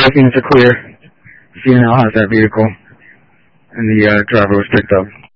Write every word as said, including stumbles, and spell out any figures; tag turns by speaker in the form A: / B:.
A: Parking is clear. C N L has that vehicle, and the uh, driver was picked up.